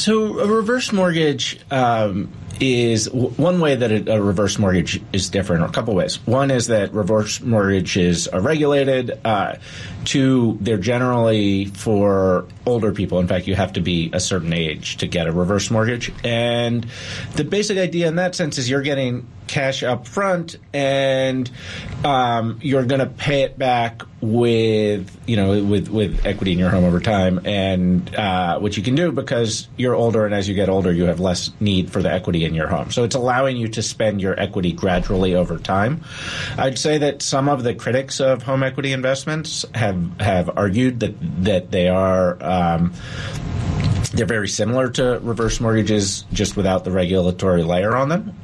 So a reverse mortgage is one way that a reverse mortgage is different, or a couple ways. One is that reverse mortgages are regulated. Two, they're generally for older people. In fact, you have to be a certain age to get a reverse mortgage. And the basic idea in that sense is you're getting cash up front, and you're going to pay it back with equity in your home over time, and which you can do because you're older, and as you get older, you have less need for the equity in your home. So it's allowing you to spend your equity gradually over time. I'd say that some of the critics of home equity investments have argued that they are they're very similar to reverse mortgages, just without the regulatory layer on them.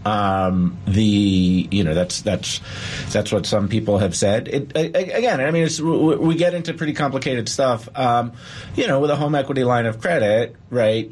That's what some people have said. We get into pretty complicated stuff. With a home equity line of credit, right?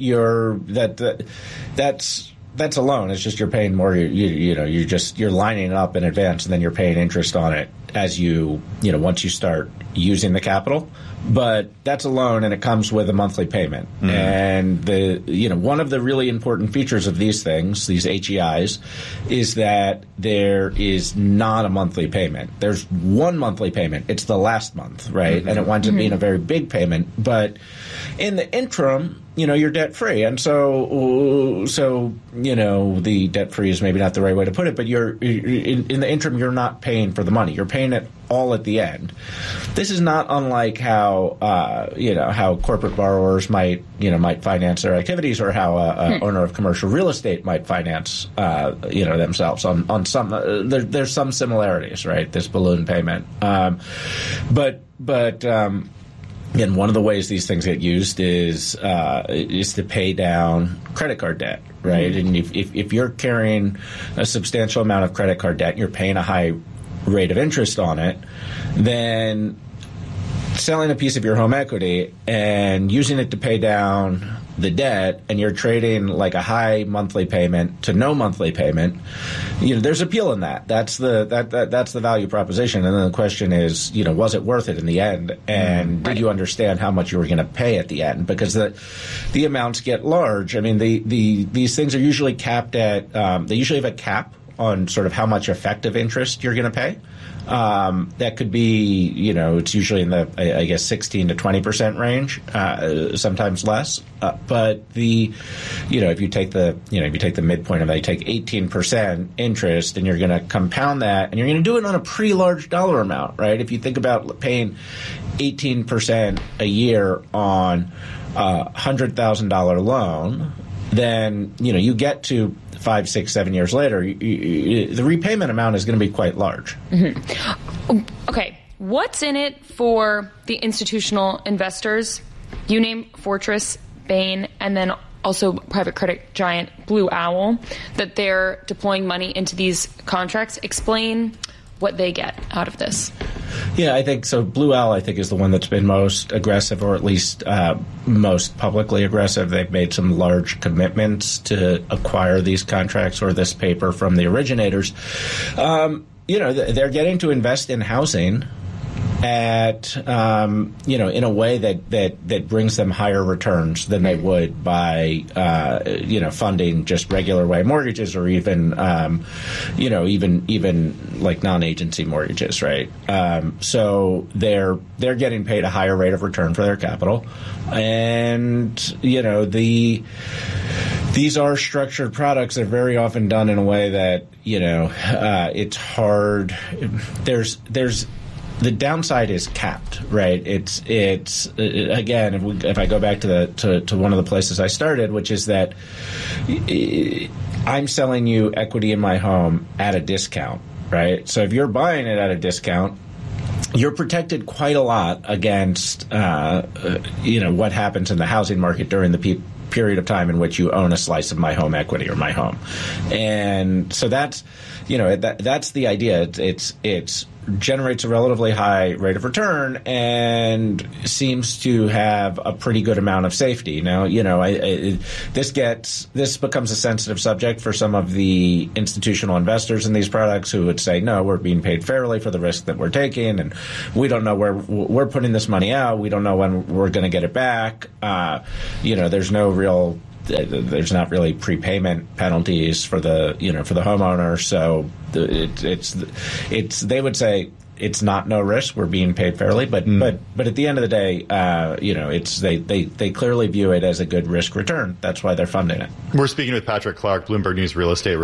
That's a loan. It's just you're paying more. You're lining it up in advance, and then you're paying interest on it as once you start using the capital. But that's a loan, and it comes with a monthly payment. Mm-hmm. And one of the really important features of these things, these HEIs, is that there is not a monthly payment. There's one monthly payment. It's the last month, right? Mm-hmm. And it winds up being a very big payment. But in the interim, you're debt free, and so the debt free is maybe not the right way to put it, but you're in the interim, you're not paying for the money. You're paying it all at the end. This is not unlike how corporate borrowers might finance their activities, or how a owner of commercial real estate might finance themselves on some. There's some similarities, right? This balloon payment, but. And one of the ways these things get used is to pay down credit card debt, right? Mm-hmm. And if you're carrying a substantial amount of credit card debt and you're paying a high rate of interest on it, then selling a piece of your home equity and using it to pay down the debt, and you're trading like a high monthly payment to no monthly payment, there's appeal in that. That's the value proposition. And then the question is, was it worth it in the end? And did you understand how much you were going to pay at the end? Because the amounts get large. I mean, these things are usually capped at, they usually have a cap on sort of how much effective interest you're going to pay. That could be, it's usually in the, I guess, 16 to 20% range, sometimes less. But if you take the midpoint of that, you take 18% interest, and you're going to compound that, and you're going to do it on a pretty large dollar amount, right? If you think about paying 18% a year on a $100,000 loan, then, you get to 5, 6, 7 years later, the repayment amount is going to be quite large. Mm-hmm. Okay. What's in it for the institutional investors? You name Fortress, Bain, and then also private credit giant Blue Owl, that they're deploying money into these contracts. Explain what they get out of this. Yeah, I think so. Blue Owl, I think, is the one that's been most aggressive, or at least most publicly aggressive. They've made some large commitments to acquire these contracts or this paper from the originators. They're getting to invest in housing at in a way that brings them higher returns than they would by funding just regular way mortgages, or even like non-agency mortgages, right? So they're getting paid a higher rate of return for their capital, and these are structured products. They're very often done in a way that it's hard. There's the downside is capped, right? It's again, if I go back to one of the places I started, which is that I'm selling you equity in my home at a discount, right? So if you're buying it at a discount, you're protected quite a lot against what happens in the housing market during the period of time in which you own a slice of my home equity or my home. And so that's that's the idea. It's generates a relatively high rate of return and seems to have a pretty good amount of safety. Now, this becomes a sensitive subject for some of the institutional investors in these products who would say, no, we're being paid fairly for the risk that we're taking, and we don't know where we're putting this money out. We don't know when we're going to get it back. There's no real there's not really prepayment penalties for the homeowner. So it's they would say it's not no risk. We're being paid fairly, but at the end of the day, they clearly view it as a good risk return. That's why they're funding it. We're speaking with Patrick Clark, Bloomberg News real estate